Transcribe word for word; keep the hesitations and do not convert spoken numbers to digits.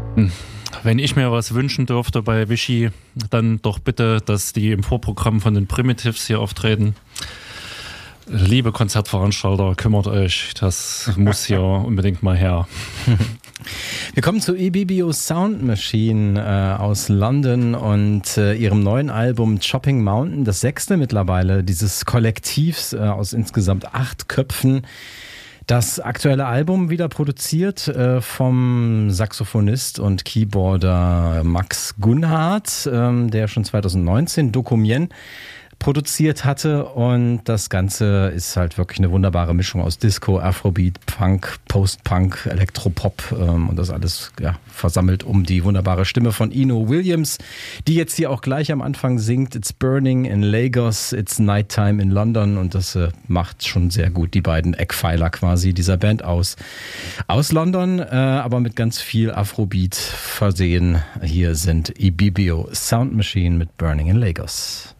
Wenn ich mir was wünschen dürfte bei Vichy, dann doch bitte, dass die im Vorprogramm von den Primitives hier auftreten. Liebe Konzertveranstalter, kümmert euch, das muss hier unbedingt mal her. Wir kommen zu Ibibio Sound Machine äh, aus London und äh, ihrem neuen Album Chopping Mountain, das sechste mittlerweile dieses Kollektivs äh, aus insgesamt acht Köpfen. Das aktuelle Album wieder produziert äh, vom Saxophonist und Keyboarder Max Gunhardt, ähm, der schon zwanzig neunzehn Dokumien produziert hatte, und das Ganze ist halt wirklich eine wunderbare Mischung aus Disco, Afrobeat, Punk, Post-Punk, Elektropop ähm, und das alles ja, versammelt um die wunderbare Stimme von Eno Williams, die jetzt hier auch gleich am Anfang singt: It's burning in Lagos, it's nighttime in London, und das äh, macht schon sehr gut die beiden Eckpfeiler quasi dieser Band aus. Aus London, äh, aber mit ganz viel Afrobeat versehen. Hier sind Ibibio Sound Machine mit Burning in Lagos.